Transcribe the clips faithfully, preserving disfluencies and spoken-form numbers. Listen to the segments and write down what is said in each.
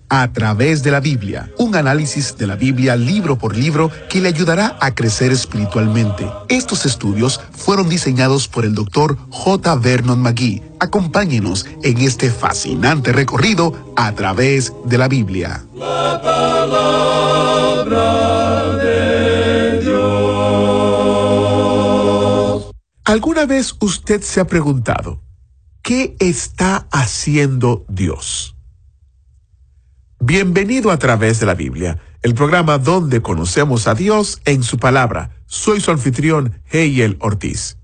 a través de la Biblia, un análisis de la Biblia libro por libro que le ayudará a crecer espiritualmente. Estos estudios fueron diseñados por el doctor J. Vernon McGee. Acompáñenos en este fascinante recorrido a través de la Biblia. La palabra de Dios. ¿Alguna vez usted se ha preguntado, ¿qué está haciendo Dios? Bienvenido a Través de la Biblia, el programa donde conocemos a Dios en su palabra. Soy su anfitrión, Heiel Ortiz.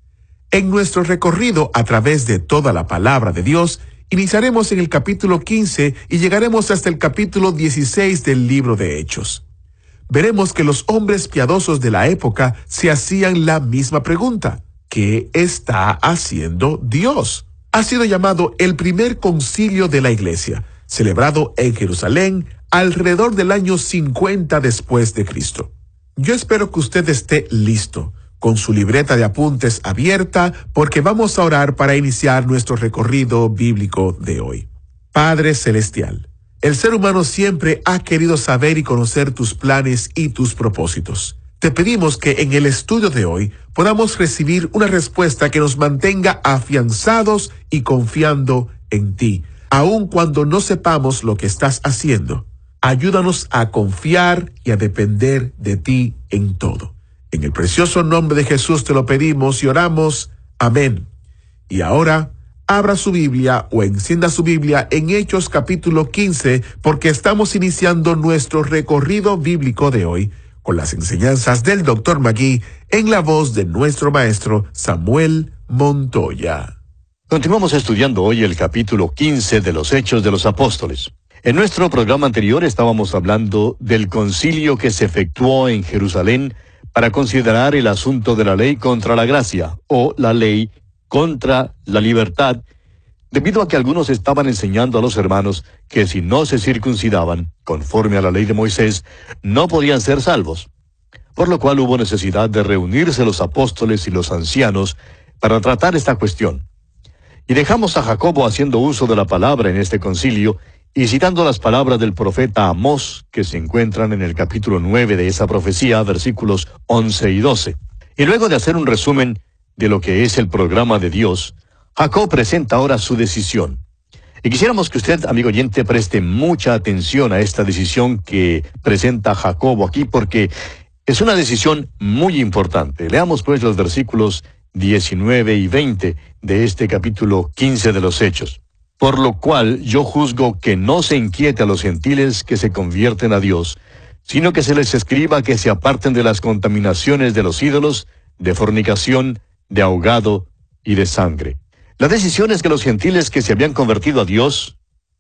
En nuestro recorrido a través de toda la palabra de Dios, iniciaremos en el capítulo quince y llegaremos hasta el capítulo dieciséis del libro de Hechos. Veremos que los hombres piadosos de la época se hacían la misma pregunta: ¿qué está haciendo Dios? Ha sido llamado el primer concilio de la Iglesia, celebrado en Jerusalén alrededor del año cincuenta después de Cristo. Yo espero que usted esté listo, con su libreta de apuntes abierta, porque vamos a orar para iniciar nuestro recorrido bíblico de hoy. Padre Celestial, el ser humano siempre ha querido saber y conocer tus planes y tus propósitos. Te pedimos que en el estudio de hoy podamos recibir una respuesta que nos mantenga afianzados y confiando en ti, aun cuando no sepamos lo que estás haciendo. Ayúdanos a confiar y a depender de ti en todo. En el precioso nombre de Jesús te lo pedimos y oramos. Amén. Y ahora, abra su Biblia o encienda su Biblia en Hechos capítulo quince, porque estamos iniciando nuestro recorrido bíblico de hoy con las enseñanzas del doctor McGee en la voz de nuestro maestro Samuel Montoya. Continuamos estudiando hoy el capítulo quince de los Hechos de los Apóstoles. En nuestro programa anterior estábamos hablando del concilio que se efectuó en Jerusalén para considerar el asunto de la ley contra la gracia, o la ley contra la libertad, debido a que algunos estaban enseñando a los hermanos que si no se circuncidaban, conforme a la ley de Moisés, no podían ser salvos. Por lo cual hubo necesidad de reunirse los apóstoles y los ancianos para tratar esta cuestión. Y dejamos a Jacobo haciendo uso de la palabra en este concilio y citando las palabras del profeta Amós, que se encuentran en el capítulo nueve de esa profecía, versículos once y doce. Y luego de hacer un resumen de lo que es el programa de Dios, Jacob presenta ahora su decisión. Y quisiéramos que usted, amigo oyente, preste mucha atención a esta decisión que presenta Jacobo aquí, porque es una decisión muy importante. Leamos pues los versículos diecinueve y veinte de este capítulo quince de los Hechos. Por lo cual yo juzgo que no se inquiete a los gentiles que se convierten a Dios, sino que se les escriba que se aparten de las contaminaciones de los ídolos, de fornicación, de ahogado y de sangre. La decisión es que los gentiles que se habían convertido a Dios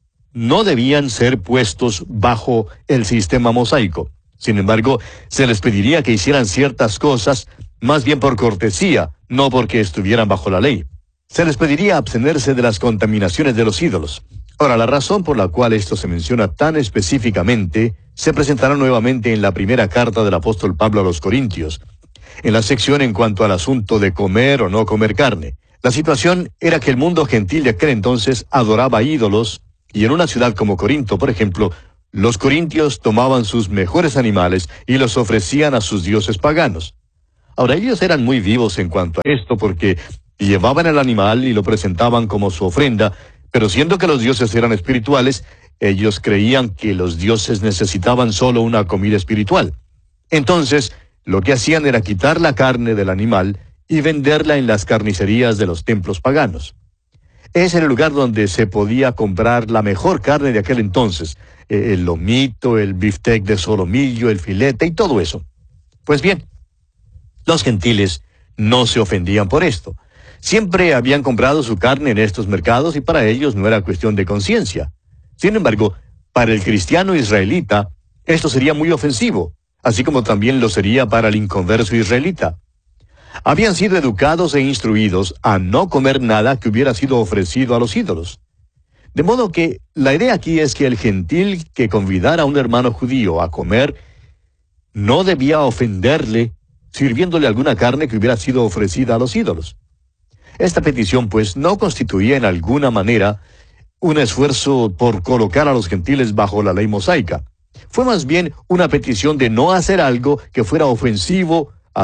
no debían ser puestos bajo el sistema mosaico. Sin embargo, se les pediría que hicieran ciertas cosas, más bien por cortesía, no porque estuvieran bajo la ley. Se les pediría abstenerse de las contaminaciones de los ídolos. Ahora, la razón por la cual esto se menciona tan específicamente se presentará nuevamente en la primera carta del apóstol Pablo a los Corintios, en la sección en cuanto al asunto de comer o no comer carne. La situación era que el mundo gentil de aquel entonces adoraba ídolos, y en una ciudad como Corinto, por ejemplo, los corintios tomaban sus mejores animales y los ofrecían a sus dioses paganos. Ahora, ellos eran muy vivos en cuanto a esto porque llevaban el animal y lo presentaban como su ofrenda, pero siendo que los dioses eran espirituales, ellos creían que los dioses necesitaban solo una comida espiritual. Entonces, lo que hacían era quitar la carne del animal y venderla en las carnicerías de los templos paganos. Ese era el lugar donde se podía comprar la mejor carne de aquel entonces, el lomito, el biftec de solomillo, el filete y todo eso. Pues bien, los gentiles no se ofendían por esto. Siempre habían comprado su carne en estos mercados y para ellos no era cuestión de conciencia. Sin embargo, para el cristiano israelita, esto sería muy ofensivo, así como también lo sería para el inconverso israelita. Habían sido educados e instruidos a no comer nada que hubiera sido ofrecido a los ídolos. De modo que la idea aquí es que el gentil que convidara a un hermano judío a comer no debía ofenderle sirviéndole alguna carne que hubiera sido ofrecida a los ídolos. Esta petición, pues, no constituía en alguna manera un esfuerzo por colocar a los gentiles bajo la ley mosaica. Fue más bien una petición de no hacer algo que fuera ofensivo